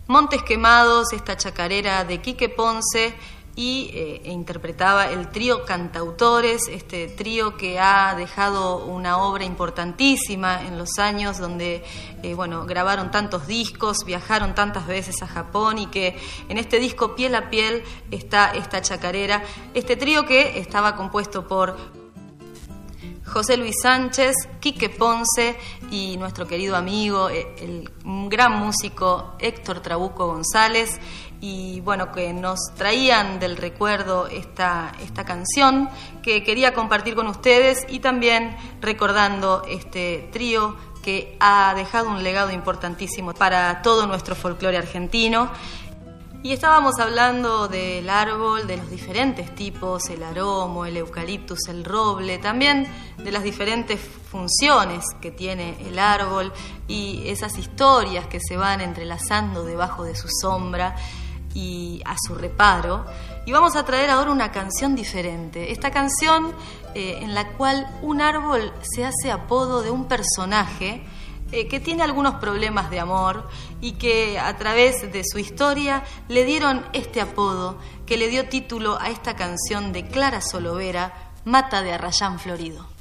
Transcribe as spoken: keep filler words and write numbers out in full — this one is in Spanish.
Montes Quemados, esta chacarera de Quique Ponce, y eh, interpretaba el trío Cantautores, este trío que ha dejado una obra importantísima en los años donde eh, bueno, grabaron tantos discos, viajaron tantas veces a Japón, y que en este disco Piel a Piel está esta chacarera, este trío que estaba compuesto por José Luis Sánchez, Quique Ponce y nuestro querido amigo, el gran músico Héctor Trabuco González, y bueno, que nos traían del recuerdo esta, esta canción que quería compartir con ustedes, y también recordando este trío que ha dejado un legado importantísimo para todo nuestro folclore argentino. Y estábamos hablando del árbol, de los diferentes tipos, el aromo, el eucaliptus, el roble, también de las diferentes funciones que tiene el árbol y esas historias que se van entrelazando debajo de su sombra y a su reparo. Y vamos a traer ahora una canción diferente, esta canción eh, en la cual un árbol se hace apodo de un personaje Eh, que tiene algunos problemas de amor y que a través de su historia le dieron este apodo que le dio título a esta canción de Clara Solovera, Mata de Arrayán Florido.